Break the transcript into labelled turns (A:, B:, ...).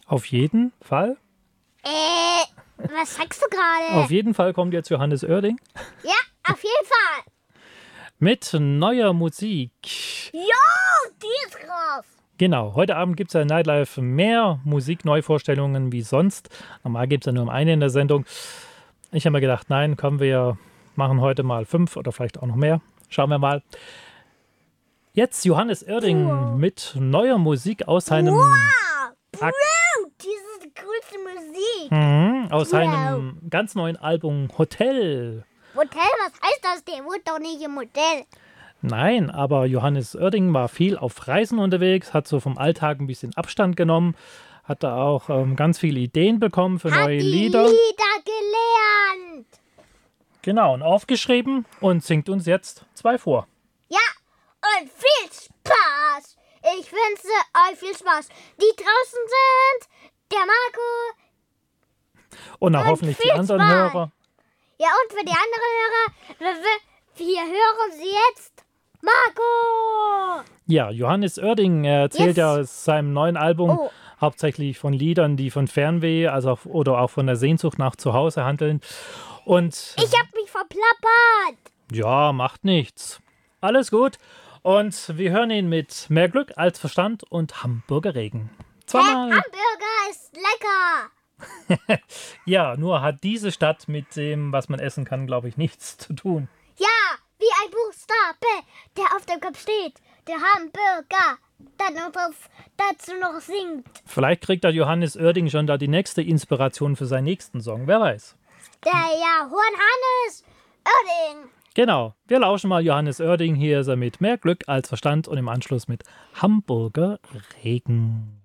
A: Auf jeden Fall.
B: Was sagst du gerade?
A: Auf jeden Fall kommt jetzt Johannes Oerding
B: Ja, auf jeden Fall.
A: mit neuer Musik.
B: Jo, die ist groß.
A: Genau, heute Abend gibt es ja in Nightlife mehr Musik-Neuvorstellungen wie sonst. Normal gibt es ja nur um eine in der Sendung. Ich habe mir gedacht, nein, komm, wir machen heute mal 5 oder vielleicht auch noch mehr. Schauen wir mal. Jetzt Johannes Oerding mit neuer Musik aus seinem,
B: Bro, die ist die coolste Musik.
A: aus seinem ganz neuen Album Hotel.
B: Hotel, was heißt das? Der wohnt doch nicht im Hotel.
A: Nein, aber Johannes Oerding war viel auf Reisen unterwegs, hat so vom Alltag ein bisschen Abstand genommen, hat da auch ganz viele Ideen bekommen für neue Lieder.
B: Lieder gelernt.
A: Genau, und aufgeschrieben und singt uns jetzt 2 vor.
B: Ja, und viel Spaß. Ich wünsche euch viel Spaß. Die draußen sind der Marco.
A: Und auch
B: Und
A: hoffentlich die
B: viel
A: anderen
B: Spaß.
A: Hörer.
B: Ja, und für die anderen Hörer, wir hören sie jetzt. Marco.
A: Ja, Johannes Oerding erzählt ja aus seinem neuen Album hauptsächlich von Liedern, die von Fernweh oder auch von der Sehnsucht nach Zuhause handeln. Und
B: Ich hab mich verplappert.
A: ja, macht nichts. Alles gut. Und wir hören ihn mit Mehr Glück als Verstand und Hamburger Regen. Zweimal.
B: Hamburger ist lecker.
A: Ja, nur hat diese Stadt mit dem, was man essen kann, glaube ich, nichts zu tun.
B: Ja, wie ein Buchstabe, der auf dem Kopf steht. Der Hamburger, dann dazu noch singt.
A: Vielleicht kriegt der Johannes Oerding schon da die nächste Inspiration für seinen nächsten Song. Wer weiß.
B: Der Johannes Oerding.
A: Genau, wir lauschen mal Johannes Oerding. Hier ist er mit Mehr Glück als Verstand und im Anschluss mit Hamburger Regen.